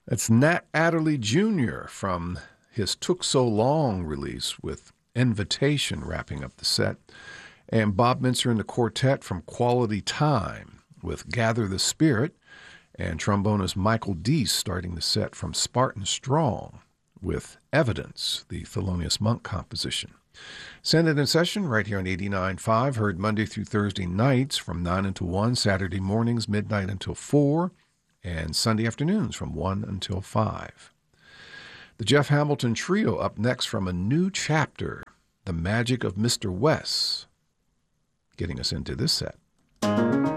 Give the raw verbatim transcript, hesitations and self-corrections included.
That's Nat Adderley Junior from his Took So Long release with Invitation wrapping up the set. And Bob Mintzer and the Quartet from Quality Time with Gather the Spirit. And trombonist Michael Deese starting the set from Spartan Strong with Evidence, the Thelonious Monk composition. Send it in session right here on eighty-nine point five, heard Monday through Thursday nights from nine until one, Saturday mornings midnight until four, and Sunday afternoons from one until five. The Jeff Hamilton Trio up next from a new chapter, The Magic of Mister West, getting us into this set.